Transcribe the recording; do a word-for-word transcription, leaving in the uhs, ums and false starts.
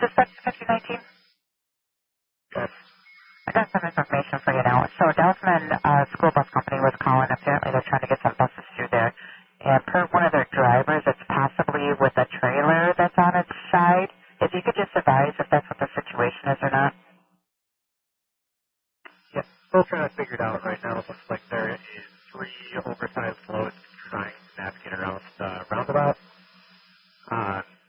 Dispatch fifty nineteen. Yes. I got some information for you now. So Deltman uh, School Bus Company was calling. Apparently they're trying to get some buses through there. And per one of their drivers, it's possibly with a trailer that's on its side. If you could just advise if that's what the situation is or not. Yes, still trying to figure it out right now. It looks like there is three oversized loads trying to navigate around the roundabout. Uh,